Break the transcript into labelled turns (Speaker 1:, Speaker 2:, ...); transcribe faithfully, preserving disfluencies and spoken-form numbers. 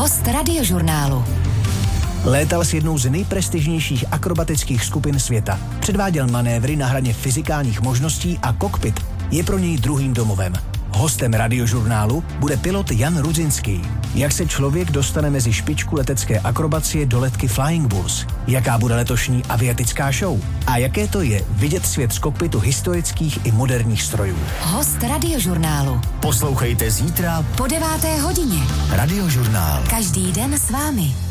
Speaker 1: Host Radiožurnálu.
Speaker 2: Létal s jednou z nejprestižnějších akrobatických skupin světa. Předváděl manévry na hraně fyzikálních možností a kokpit je pro něj druhým domovem. Hostem Radiožurnálu bude pilot Jan Rudzinský. Jak se člověk dostane mezi špičku letecké akrobacie do letky Flying Bulls? Jaká bude letošní aviatická show? A jaké to je vidět svět z kokpitu historických i moderních strojů?
Speaker 1: Host Radiožurnálu.
Speaker 2: Poslouchejte zítra
Speaker 1: Po deváté hodině.
Speaker 2: Radiožurnál.
Speaker 1: Každý den s vámi.